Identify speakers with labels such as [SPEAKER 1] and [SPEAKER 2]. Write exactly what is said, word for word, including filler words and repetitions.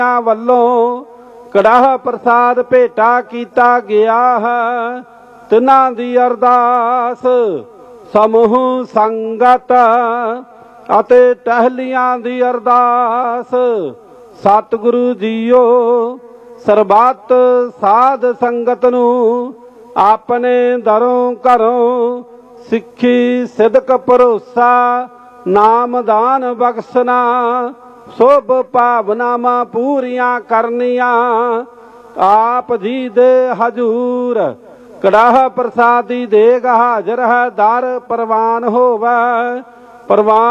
[SPEAKER 1] ਵੱਲੋਂ ਕੜਾਹ ਪ੍ਰਸਾਦ ਭੇਟਾ ਕੀਤਾ ਗਿਆ ਹੈ। ਤਿਨਾਂ ਦੀ ਅਰਦਾਸ ਸਮੂਹ ਸੰਗਤ ਅਤੇ ਟਹਿਲੀਆਂ ਦੀ ਅਰਦਾਸ। ਸਤਿਗੁਰੂ ਜੀਓ ਸਰਬੱਤ ਸਾਧ ਸੰਗਤ ਨੂੰ ਆਪਣੇ ਦਰੋਂ ਘਰੋਂ ਸਿੱਖੀ ਸਿਦਕ ਭਰੋਸਾ ਨਾਮਦਾਨ ਬਖਸ਼ਣਾ ਸੁਭ ਭਾਵਨਾਵਾਂ ਪੂਰੀਆਂ ਕਰਨੀਆਂ। ਆਪ ਜੀ ਦੇ ਹਜ਼ੂਰ ਕੜਾਹ ਪ੍ਰਸਾਦੀ ਦੇਗ ਹਾਜ਼ਰ ਹੈ। ਦਰ ਪ੍ਰਵਾਨ ਹੋਵੇ ਪ੍ਰਵਾਨ